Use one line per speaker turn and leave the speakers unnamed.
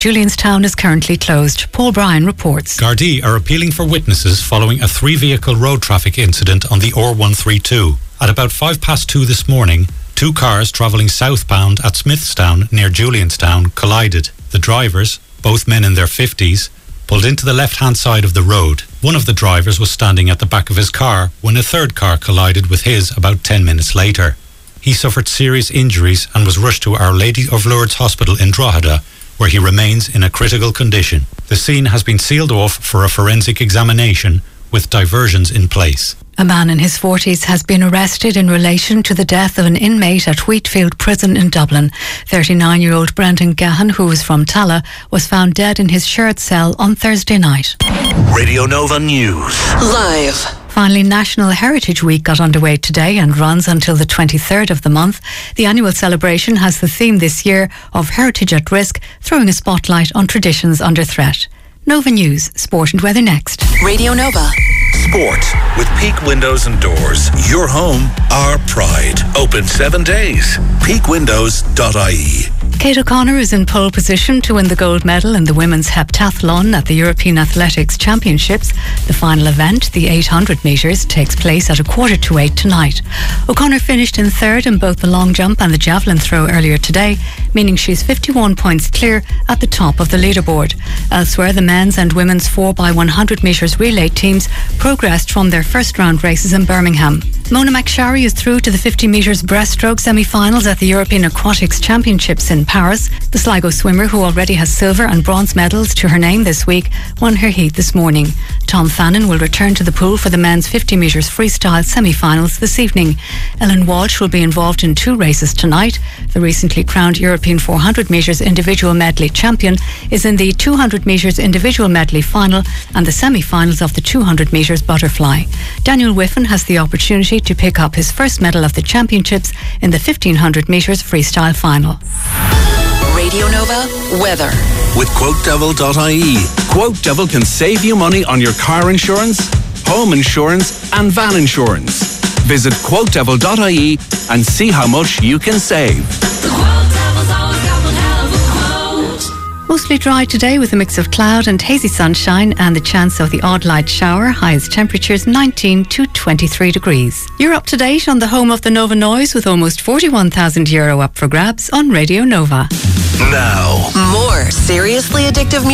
Julianstown is currently closed. Paul Bryan reports.
Gardaí are appealing for witnesses following a 3-vehicle road traffic incident on the R132. At about 2:05 this morning, 2 cars travelling southbound at Smithstown near Julianstown collided. The drivers, both men in their 50s, pulled into the left-hand side of the road. One of the drivers was standing at the back of his car when a third car collided with his about 10 minutes later. He suffered serious injuries and was rushed to Our Lady of Lourdes Hospital in Drogheda, where he remains in a critical condition. The scene has been sealed off for a forensic examination with diversions in place.
A man in his 40s has been arrested in relation to the death of an inmate at Wheatfield Prison in Dublin. 39-year-old Brendan Gahan, who was from Tala, was found dead in his shared cell on Thursday night.
Radio Nova News.
Live.
Finally, National Heritage Week got underway today and runs until the 23rd of the month. The annual celebration has the theme this year of Heritage at Risk, throwing a spotlight on traditions under threat. Nova News, Sport and Weather next.
Radio Nova.
Sport with Peak Windows and Doors. Your home, our pride. Open 7 days. peakwindows.ie.
Kate O'Connor is in pole position to win the gold medal in the women's heptathlon at the European Athletics Championships. The final event, the 800 metres, takes place at 7:45 tonight. O'Connor finished in third in both the long jump and the javelin throw earlier today, meaning she's 51 points clear at the top of the leaderboard. Elsewhere, the men's and women's 4x100 metres relay teams progressed from their first round races in Birmingham. Mona McSharry is through to the 50 metres breaststroke semi-finals at the European Aquatics Championships in Paris. The Sligo swimmer, who already has silver and bronze medals to her name this week, won her heat this morning. Tom Fannin will return to the pool for the men's 50 metres freestyle semi-finals this evening. Ellen Walsh will be involved in 2 races tonight. The recently crowned European 400 metres individual medley champion is in the 200 metres individual medley final and the semi-finals of the 200 metres butterfly. Daniel Whiffen has the opportunity to pick up his first medal of the championships in the 1500 metres freestyle final.
Radio Nova weather.
With QuoteDevil.ie.
QuoteDevil can save you money on your car insurance, home insurance and van insurance. Visit QuoteDevil.ie and see how much you can save.
Mostly dry today with a mix of cloud and hazy sunshine and the chance of the odd light shower. Highest temperatures 19 to 23 degrees. You're up to date on the home of the Nova Noise with almost €41,000 up for grabs on Radio Nova.
Now,
more seriously addictive music.